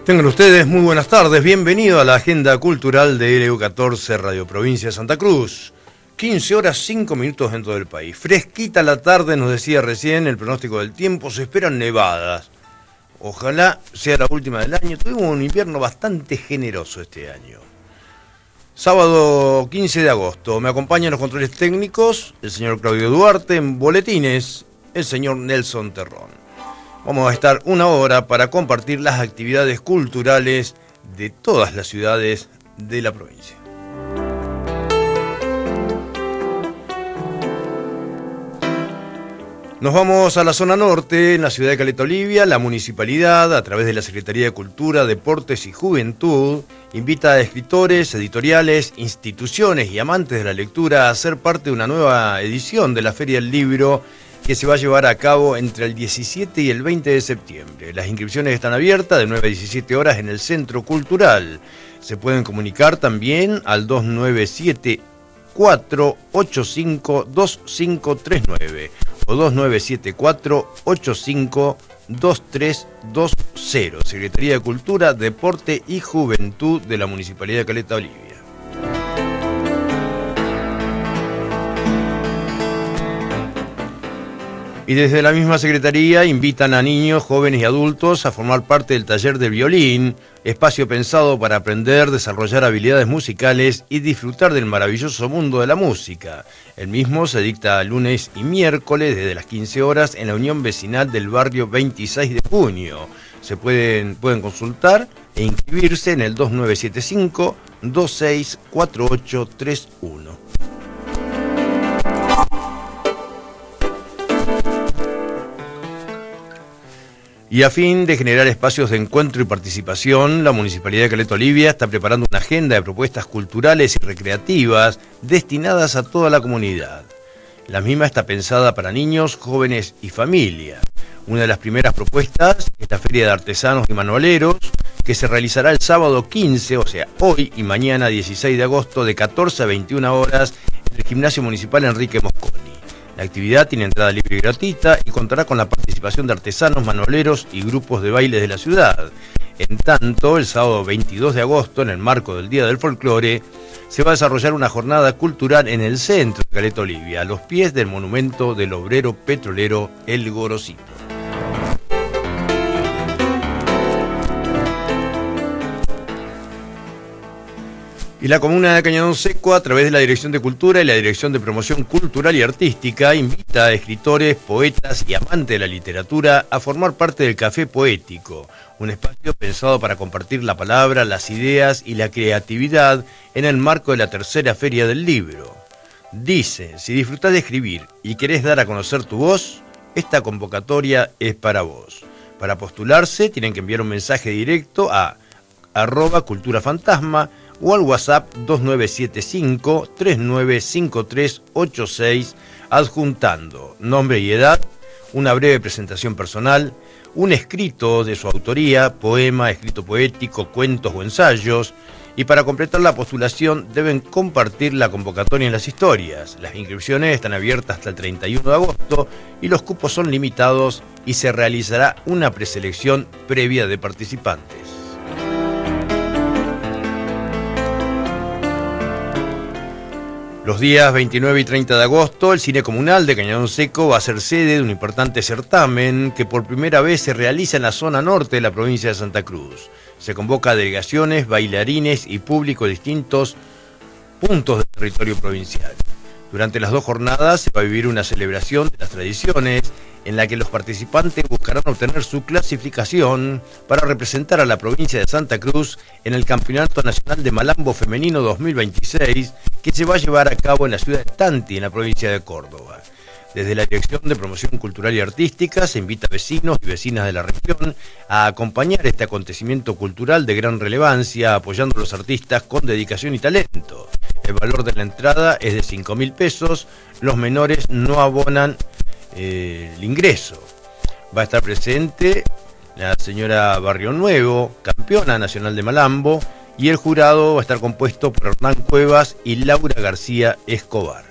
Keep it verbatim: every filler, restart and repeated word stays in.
Tengan ustedes muy buenas tardes, bienvenido a la agenda cultural de L U catorce Radio Provincia de Santa Cruz. quince horas cinco minutos dentro del país. Fresquita la tarde, nos decía recién el pronóstico del tiempo, se esperan nevadas. Ojalá sea la última del año. Tuvimos un invierno bastante generoso este año. Sábado quince de agosto, me acompañan los controles técnicos, el señor Claudio Duarte, en boletines, el señor Nelson Terrón. Vamos a estar una hora para compartir las actividades culturales de todas las ciudades de la provincia. Nos vamos a la zona norte, en la ciudad de Caleta Olivia. La municipalidad, a través de la Secretaría de Cultura, Deportes y Juventud, invita a escritores, editoriales, instituciones y amantes de la lectura a ser parte de una nueva edición de la Feria del Libro que se va a llevar a cabo entre el diecisiete y el veinte de septiembre. Las inscripciones están abiertas de nueve a diecisiete horas en el Centro Cultural. Se pueden comunicar también al dos nueve siete cuatro ocho cinco dos cinco tres nueve o dos nueve siete cuatro ocho cinco dos tres dos cero. Secretaría de Cultura, Deporte y Juventud de la Municipalidad de Caleta Olivia. Y desde la misma Secretaría invitan a niños, jóvenes y adultos a formar parte del taller de violín, espacio pensado para aprender, desarrollar habilidades musicales y disfrutar del maravilloso mundo de la música. El mismo se dicta lunes y miércoles desde las quince horas en la Unión Vecinal del barrio veintiséis de junio. Se pueden, pueden consultar e inscribirse en el dos nueve siete cinco dos seis cuatro ocho tres uno. Y a fin de generar espacios de encuentro y participación, la Municipalidad de Caleta Olivia está preparando una agenda de propuestas culturales y recreativas destinadas a toda la comunidad. La misma está pensada para niños, jóvenes y familia. Una de las primeras propuestas es la Feria de Artesanos y Manualeros, que se realizará el sábado quince, o sea, hoy y mañana dieciséis de agosto, de catorce a veintiuna horas, en el Gimnasio Municipal Enrique Mosconi. La actividad tiene entrada libre y gratuita y contará con la participación de artesanos, manualeros y grupos de baile de la ciudad. En tanto, el sábado veintidós de agosto, en el marco del Día del Folclore, se va a desarrollar una jornada cultural en el centro de Caleta Olivia, a los pies del monumento del obrero petrolero El Gorosito. Y la comuna de Cañadón Seco, a través de la Dirección de Cultura y la Dirección de Promoción Cultural y Artística, invita a escritores, poetas y amantes de la literatura a formar parte del Café Poético, un espacio pensado para compartir la palabra, las ideas y la creatividad en el marco de la tercera Feria del Libro. Dice, si disfrutás de escribir y querés dar a conocer tu voz, esta convocatoria es para vos. Para postularse tienen que enviar un mensaje directo a arroba cultura fantasma o al WhatsApp dos nueve siete cinco tres nueve cinco tres ocho seis, adjuntando nombre y edad, una breve presentación personal, un escrito de su autoría, poema, escrito poético, cuentos o ensayos, y para completar la postulación deben compartir la convocatoria en las historias. Las inscripciones están abiertas hasta el treinta y uno de agosto y los cupos son limitados y se realizará una preselección previa de participantes. Los días veintinueve y treinta de agosto, el Cine Comunal de Cañadón Seco va a ser sede de un importante certamen que por primera vez se realiza en la zona norte de la provincia de Santa Cruz. Se convoca a delegaciones, bailarines y público de distintos puntos del territorio provincial. Durante las dos jornadas se va a vivir una celebración de las tradiciones en la que los participantes buscarán obtener su clasificación para representar a la provincia de Santa Cruz en el Campeonato Nacional de Malambo Femenino dos mil veintiséis, que se va a llevar a cabo en la ciudad de Tanti, en la provincia de Córdoba. Desde la Dirección de Promoción Cultural y Artística se invita a vecinos y vecinas de la región a acompañar este acontecimiento cultural de gran relevancia, apoyando a los artistas con dedicación y talento. El valor de la entrada es de cinco mil pesos, los menores no abonan eh, el ingreso. Va a estar presente la señora Barrio Nuevo, campeona nacional de Malambo, y el jurado va a estar compuesto por Hernán Cuevas y Laura García Escobar.